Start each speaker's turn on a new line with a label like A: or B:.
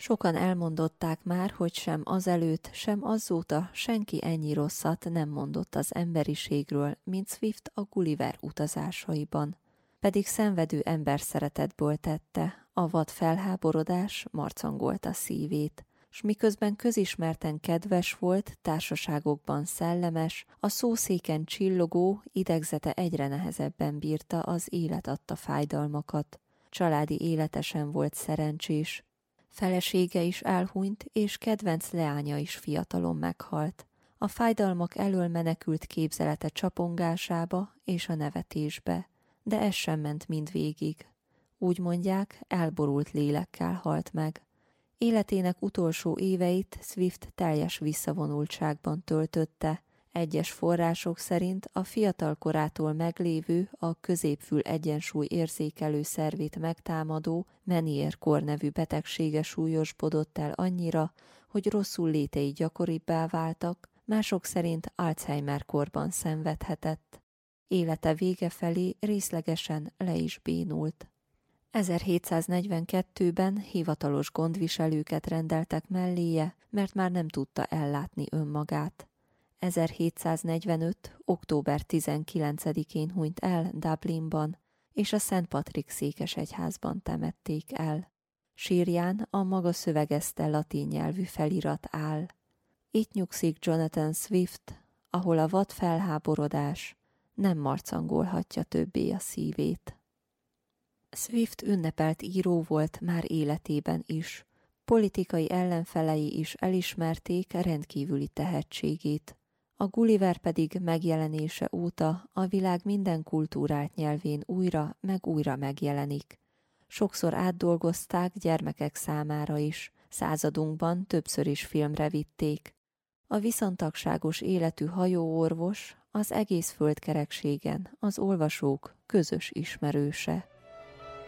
A: Sokan elmondották már, hogy sem azelőtt, sem azóta senki ennyi rosszat nem mondott az emberiségről, mint Swift a Gulliver utazásaiban. Pedig szenvedő emberszeretetből tette, a vad felháborodás marcangolta szívét, s miközben közismerten kedves volt, társaságokban szellemes, a szószéken csillogó, idegzete egyre nehezebben bírta az élet adta fájdalmakat. Családi élete sem volt szerencsés. Felesége is elhunyt, és kedvenc leánya is fiatalon meghalt. A fájdalmak elől menekült képzelete csapongásába és a nevetésbe, de ez sem ment mindvégig. Úgy mondják, elborult lélekkel halt meg. Életének utolsó éveit Swift teljes visszavonultságban töltötte. Egyes források szerint a fiatal korától meglévő, a középfül egyensúly érzékelő szervét megtámadó Meniere-kór nevű betegsége súlyosbodott el annyira, hogy rosszul létei gyakoribbá váltak, mások szerint Alzheimer-kórban szenvedhetett. Élete vége felé részlegesen le is bénult. 1742-ben hivatalos gondviselőket rendeltek melléje, mert már nem tudta ellátni önmagát. 1745. október 19-én hunyt el Dublinban, és a Szent Patrik székesegyházban temették el. Sírján a maga szövegezte latin nyelvű felirat áll. Itt nyugszik Jonathan Swift, ahol a vad felháborodás nem marcangolhatja többé a szívét. Swift ünnepelt író volt már életében is. Politikai ellenfelei is elismerték rendkívüli tehetségét. A Gulliver pedig megjelenése óta a világ minden kultúrált nyelvén újra meg újra megjelenik. Sokszor átdolgozták gyermekek számára is, századunkban többször is filmre vitték. A viszontagságos életű hajóorvos az egész földkerekségen az olvasók közös ismerőse.